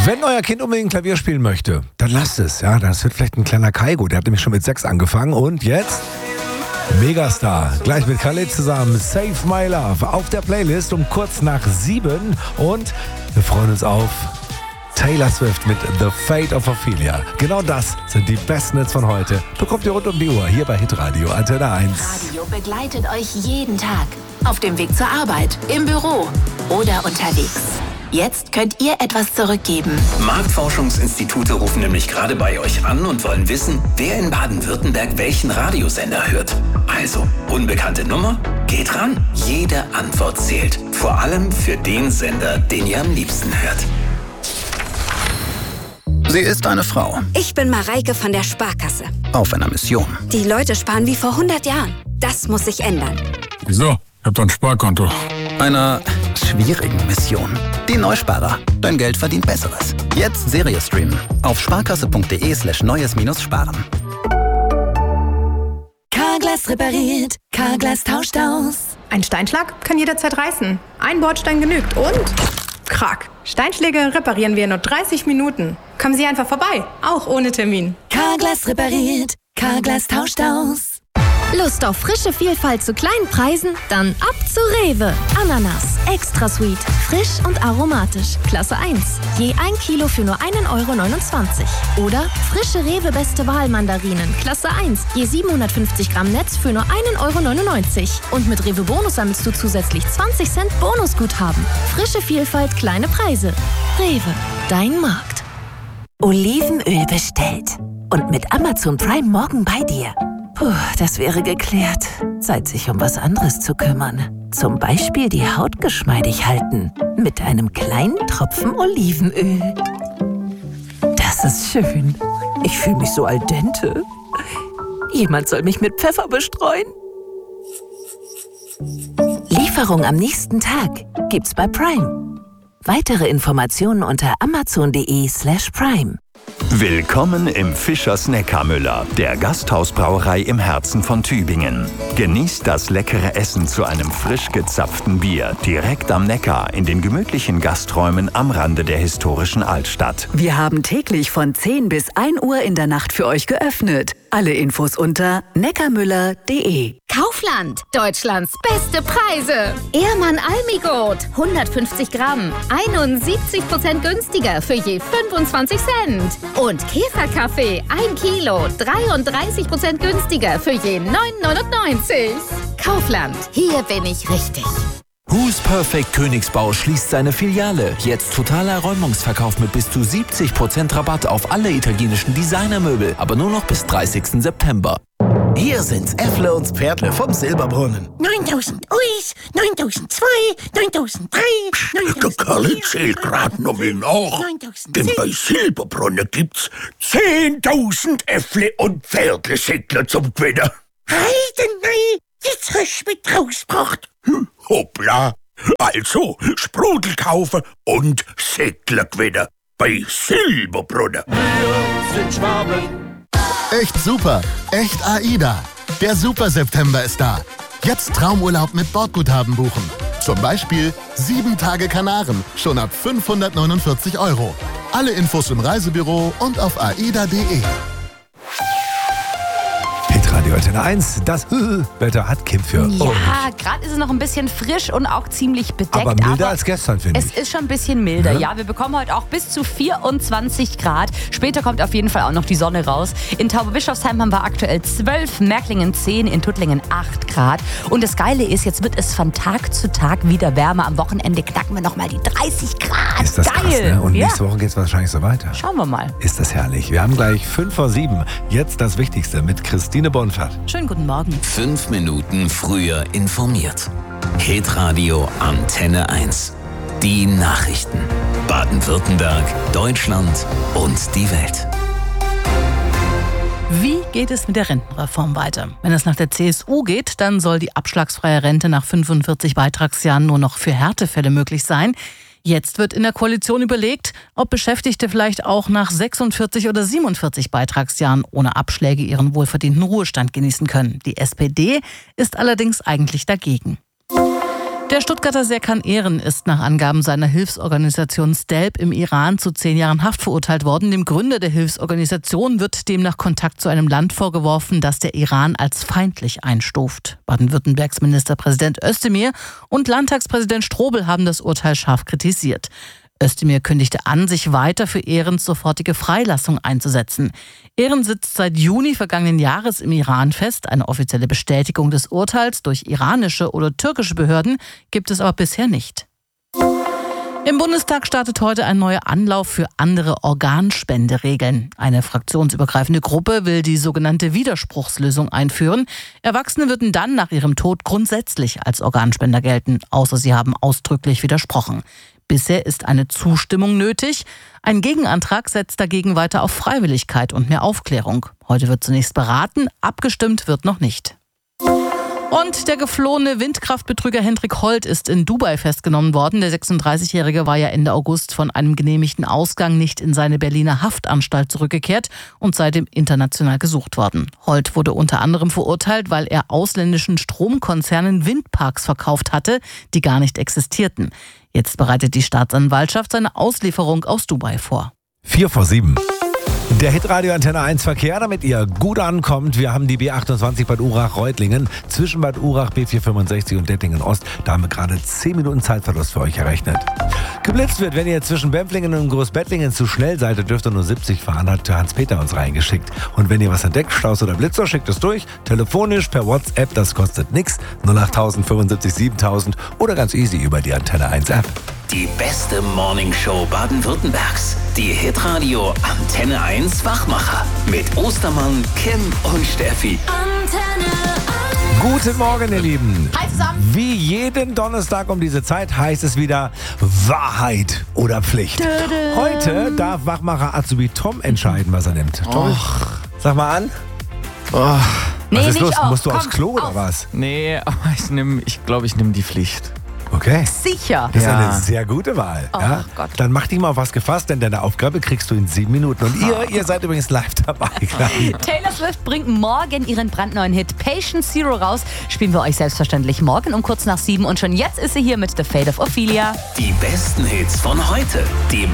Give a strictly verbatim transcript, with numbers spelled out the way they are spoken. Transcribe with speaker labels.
Speaker 1: Wenn euer Kind unbedingt Klavier spielen möchte, dann lasst es. Ja, das wird vielleicht ein kleiner Kaigo. Der hat nämlich schon mit sechs angefangen und jetzt Megastar. Gleich mit Khalid zusammen. Save My Love auf der Playlist um kurz nach sieben. Und wir freuen uns auf Taylor Swift mit The Fate of Ophelia. Genau das sind die besten Hits von heute. Bekommt ihr rund um die Uhr hier bei Hitradio Antenne eins.
Speaker 2: Radio begleitet euch jeden Tag. Auf dem Weg zur Arbeit, im Büro oder unterwegs. Jetzt könnt ihr etwas zurückgeben.
Speaker 3: Marktforschungsinstitute rufen nämlich gerade bei euch an und wollen wissen, wer in Baden-Württemberg welchen Radiosender hört. Also, unbekannte Nummer? Geht ran. Jede Antwort zählt. Vor allem für den Sender, den ihr am liebsten hört.
Speaker 4: Sie ist eine Frau.
Speaker 5: Ich bin Mareike von der Sparkasse.
Speaker 4: Auf einer Mission.
Speaker 5: Die Leute sparen wie vor hundert Jahren. Das muss sich ändern.
Speaker 6: Wieso? Ich hab doch ein Sparkonto.
Speaker 4: Einer schwierigen Mission. Die Neusparer. Dein Geld verdient Besseres. Jetzt Serie streamen. Auf sparkasse.de slash neues minus sparen.
Speaker 2: Carglass repariert. Carglass tauscht aus.
Speaker 7: Ein Steinschlag kann jederzeit reißen. Ein Bordstein genügt und... Krack. Steinschläge reparieren wir in nur dreißig Minuten. Kommen Sie einfach vorbei, auch ohne Termin.
Speaker 2: Carglass repariert. Carglass tauscht aus.
Speaker 8: Lust auf frische Vielfalt zu kleinen Preisen? Dann ab zu Rewe. Ananas, extra sweet, frisch und aromatisch. Klasse eins. Je ein Kilo für nur einen Euro neunundzwanzig. Oder frische Rewe Beste Wahl Mandarinen. Klasse eins. Je siebenhundertfünfzig Gramm Netz für nur einen Euro neunundneunzig. Und mit Rewe Bonus sammelst du zusätzlich zwanzig Cent Bonusguthaben. Frische Vielfalt, kleine Preise. Rewe, dein Markt.
Speaker 9: Olivenöl bestellt. Und mit Amazon Prime morgen bei dir. Puh, das wäre geklärt. Zeit, sich um was anderes zu kümmern. Zum Beispiel die Haut geschmeidig halten. Mit einem kleinen Tropfen Olivenöl. Das ist schön. Ich fühle mich so al dente. Jemand soll mich mit Pfeffer bestreuen. Lieferung am nächsten Tag gibt's bei Prime. Weitere Informationen unter amazon.de slash prime.
Speaker 10: Willkommen im Fischers Neckarmüller, der Gasthausbrauerei im Herzen von Tübingen. Genießt das leckere Essen zu einem frisch gezapften Bier direkt am Neckar in den gemütlichen Gasträumen am Rande der historischen Altstadt.
Speaker 11: Wir haben täglich von zehn bis ein Uhr in der Nacht für euch geöffnet. Alle Infos unter neckarmüller punkt de.
Speaker 12: Kaufland, Deutschlands beste Preise. Ehrmann Almigurt, hundertfünfzig Gramm, einundsiebzig Prozent günstiger für je fünfundzwanzig Cent. Und Käferkaffee, ein Kilo, dreiunddreißig Prozent günstiger für je neun neunundneunzig. Kaufland, hier bin ich richtig.
Speaker 13: Who's Perfect Königsbau schließt seine Filiale. Jetzt totaler Räumungsverkauf mit bis zu siebzig Prozent Rabatt auf alle italienischen Designermöbel. Aber nur noch bis dreißigsten September.
Speaker 14: Hier sind's Äffle und Pferdle vom Silberbrunnen.
Speaker 15: neuntausend Uis, neuntausendzwei, neuntausenddrei,
Speaker 16: Der Kerl zählt grad noch mal nach. Denn bei Silberbrunnen gibt's zehntausend Äffle und Pferdle-Säckler zum Gewinnen.
Speaker 15: Heidenei, jetzt hast du mich rausgebracht.
Speaker 16: Hm, hoppla. Also, Sprudel kaufen und Säckler gewinnen. Bei Silberbrunnen.
Speaker 17: Wir sind Schwaben.
Speaker 18: Echt super, echt AIDA. Der Super-September ist da. Jetzt Traumurlaub mit Bordguthaben buchen. Zum Beispiel sieben Tage Kanaren, schon ab fünfhundertneunundvierzig Euro. Alle Infos im Reisebüro und auf aida punkt de.
Speaker 1: Hitradio Antenne eins, das Wetter hat Kim für
Speaker 19: Ja,
Speaker 1: uns.
Speaker 19: gerade ist es noch ein bisschen frisch und auch ziemlich bedeckt.
Speaker 1: Aber milder
Speaker 19: aber
Speaker 1: als gestern, finde ich.
Speaker 19: Es ist schon ein bisschen milder,
Speaker 1: Ja.
Speaker 19: ja. Wir bekommen heute auch bis zu vierundzwanzig Grad. Später kommt auf jeden Fall auch noch die Sonne raus. In Tauberbischofsheim haben wir aktuell zwölf, Märklingen zehn, in Tuttlingen acht Grad. Und das Geile ist, jetzt wird es von Tag zu Tag wieder wärmer. Am Wochenende knacken wir nochmal die dreißig Grad.
Speaker 1: Ist das
Speaker 19: Geil.
Speaker 1: krass, ne? Und
Speaker 19: ja.
Speaker 1: nächste Woche geht es wahrscheinlich so weiter.
Speaker 19: Schauen wir mal.
Speaker 1: Ist das herrlich. Wir haben gleich fünf vor sieben. Jetzt das Wichtigste mit Christine Bonfert.
Speaker 19: Schönen guten Morgen.
Speaker 3: Fünf Minuten früher informiert. Hitradio Antenne eins. Die Nachrichten. Baden-Württemberg, Deutschland und die Welt.
Speaker 20: Wie geht es mit der Rentenreform weiter? Wenn es nach der C S U geht, dann soll die abschlagsfreie Rente nach fünfundvierzig Beitragsjahren nur noch für Härtefälle möglich sein. Jetzt wird in der Koalition überlegt, ob Beschäftigte vielleicht auch nach sechsundvierzig oder siebenundvierzig Beitragsjahren ohne Abschläge ihren wohlverdienten Ruhestand genießen können. Die S P D ist allerdings eigentlich dagegen. Der Stuttgarter Serkan Ehren ist nach Angaben seiner Hilfsorganisation STELP im Iran zu zehn Jahren Haft verurteilt worden. Dem Gründer der Hilfsorganisation wird demnach Kontakt zu einem Land vorgeworfen, das der Iran als feindlich einstuft. Baden-Württembergs Ministerpräsident Özdemir und Landtagspräsident Strobel haben das Urteil scharf kritisiert. Özdemir kündigte an, sich weiter für Ehrens sofortige Freilassung einzusetzen. Ehren sitzt seit Juni vergangenen Jahres im Iran fest. Eine offizielle Bestätigung des Urteils durch iranische oder türkische Behörden gibt es aber bisher nicht. Im Bundestag startet heute ein neuer Anlauf für andere Organspenderegeln. Eine fraktionsübergreifende Gruppe will die sogenannte Widerspruchslösung einführen. Erwachsene würden dann nach ihrem Tod grundsätzlich als Organspender gelten, außer sie haben ausdrücklich widersprochen. Bisher ist eine Zustimmung nötig. Ein Gegenantrag setzt dagegen weiter auf Freiwilligkeit und mehr Aufklärung. Heute wird zunächst beraten, abgestimmt wird noch nicht. Und der geflohene Windkraftbetrüger Hendrik Holt ist in Dubai festgenommen worden. Der sechsunddreißigjährige war ja Ende August von einem genehmigten Ausgang nicht in seine Berliner Haftanstalt zurückgekehrt und seitdem international gesucht worden. Holt wurde unter anderem verurteilt, weil er ausländischen Stromkonzernen Windparks verkauft hatte, die gar nicht existierten. Jetzt bereitet die Staatsanwaltschaft seine Auslieferung aus Dubai vor.
Speaker 1: Vier vor sieben. Der Hitradio Antenne eins Verkehr, damit ihr gut ankommt. Wir haben die B achtundzwanzig Bad Urach-Reutlingen zwischen Bad Urach, B vierhundertfünfundsechzig und Dettingen Ost. Da haben wir gerade zehn Minuten Zeitverlust für euch errechnet. Geblitzt wird, wenn ihr zwischen Bempflingen und Großbettlingen zu schnell seid, dürft ihr nur siebzig fahren, hat Hans-Peter uns reingeschickt. Und wenn ihr was entdeckt, Staus oder Blitzer, schickt es durch. Telefonisch, per WhatsApp, das kostet nichts. null acht fünfundsiebzig siebentausend oder ganz easy über die Antenne eins App.
Speaker 3: Die beste Morningshow Baden-Württembergs. Die Hitradio Antenne eins Wachmacher. Mit Ostermann, Kim und Steffi.
Speaker 1: Antenne eins. Guten Morgen, ihr Lieben.
Speaker 20: Hi zusammen.
Speaker 1: Wie jeden Donnerstag um diese Zeit heißt es wieder Wahrheit oder Pflicht. Heute darf Wachmacher Azubi Tom entscheiden, was er nimmt. Tom, sag mal an.
Speaker 21: Oh.
Speaker 1: Was
Speaker 21: Nee,
Speaker 1: ist
Speaker 21: nicht
Speaker 1: los?
Speaker 21: auf.
Speaker 1: Musst du
Speaker 21: Komm,
Speaker 1: aufs Klo
Speaker 21: auf.
Speaker 1: oder was?
Speaker 21: Nee, aber ich nehme, ich glaube, ich nehme die Pflicht.
Speaker 1: Okay.
Speaker 20: Sicher.
Speaker 1: Das ist
Speaker 21: Ja.
Speaker 1: eine sehr gute Wahl.
Speaker 20: Oh
Speaker 1: ja?
Speaker 20: Gott.
Speaker 1: Dann mach dich mal auf was gefasst, denn deine Aufgabe kriegst du in sieben Minuten. Und ihr, ihr seid übrigens live dabei.
Speaker 19: Taylor Swift bringt morgen ihren brandneuen Hit Patient Zero raus. Spielen wir euch selbstverständlich morgen um kurz nach sieben. Und schon jetzt ist sie hier mit The Fate of Ophelia.
Speaker 3: Die besten Hits von heute. Die